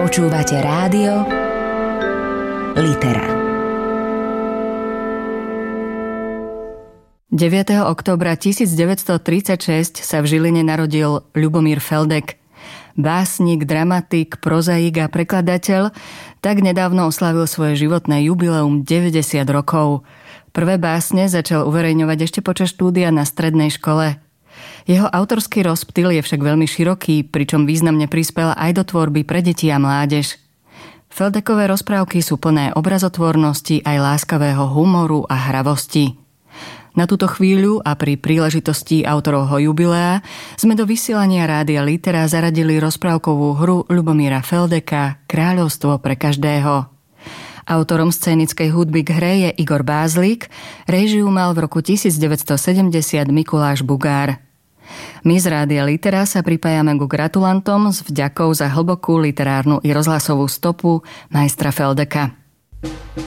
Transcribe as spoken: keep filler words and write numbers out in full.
Počúvate rádio Litera. deviateho októbra tisícdeväťstotridsaťšesť sa v Žiline narodil Ľubomír Feldek. Básnik, dramatik, prozaik a prekladateľ tak nedávno oslávil svoje životné jubileum deväťdesiat rokov. Prvé básne začal uverejňovať ešte počas štúdia na strednej škole. Jeho autorský rozptyl je však veľmi široký, pričom významne prispel aj do tvorby pre deti a mládež. Feldekové rozprávky sú plné obrazotvornosti aj láskavého humoru a hravosti. Na túto chvíľu a pri príležitosti autorovho jubilea sme do vysielania Rádia Litera zaradili rozprávkovú hru Ľubomíra Feldeka Kráľovstvo pre každého. Autorom scénickej hudby k hre je Igor Bázlik, réžiu mal v roku devätnásťstosedemdesiat Mikuláš Bugár. My z Rádia Litera sa pripájame ku gratulantom s vďakou za hlbokú literárnu i rozhlasovú stopu majstra Feldeka.